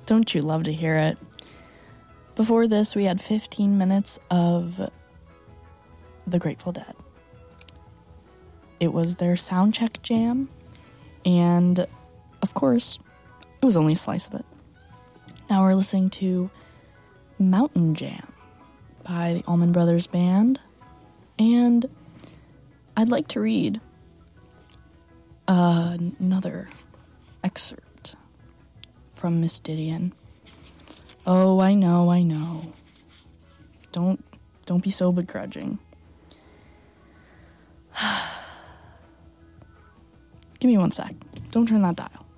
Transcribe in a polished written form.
Don't you love to hear it? Before this, we had 15 minutes of The Grateful Dead. It was their soundcheck jam, and of course, it was only a slice of it. Now we're listening to Mountain Jam by the Allman Brothers Band, and I'd like to read another excerpt from Miss Didion. Oh, I know. Don't be so begrudging. Give me one sec. Don't turn that dial.